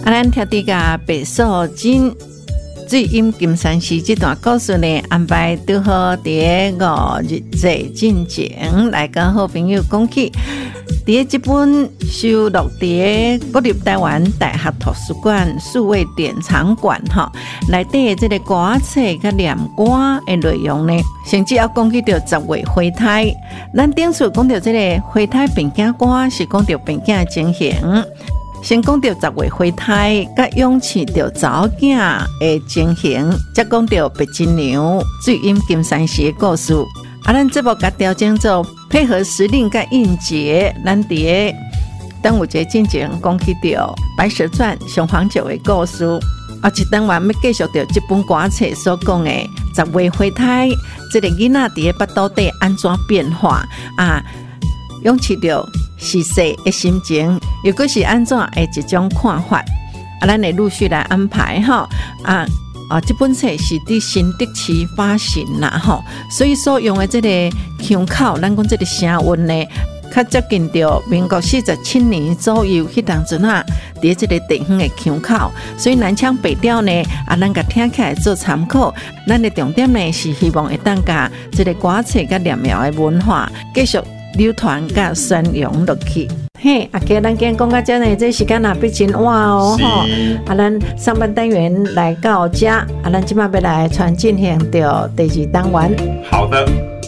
咱听啲个白素贞水阴金山寺这段故事呢，安排拄好伫5日节进前来跟好朋友讲起。伫这本收录伫国立台湾大学图书馆数位典藏馆内底这个歌册甲念歌的内容呢，甚至要讲起到10月花台。咱顶次讲到这个花台并景歌，是讲到并景情形。先讲到10月花台，甲涌起到查某囝的情形，再讲到白金牛、水阴金山寺的故事。咱这部甲调整做配合时令甲应节，咱伫端午节进前讲起到《白蛇传》雄黄酒的故事。一等完要继续到这本歌册所讲的10月花台，这个囡仔伫巴肚底安怎变化涌起到是谁的心情，又搁是安怎的一种看法，咱会陆续来安排这本册是伫新竹市发行啦所以所用的这个腔口，咱讲这个声韵呢，较接近到民国47年左右迄当阵伫这个地方的腔口，所以南腔北调呢咱甲听起来做参考。咱的重点呢是希望会当甲这个歌册甲念谣的文化继续流传甲宣扬落去。阿哥，咱今天讲到这呢，这时间也比真晚咱上半单元来到这咱今晚要来传进行到第2单元。 好的。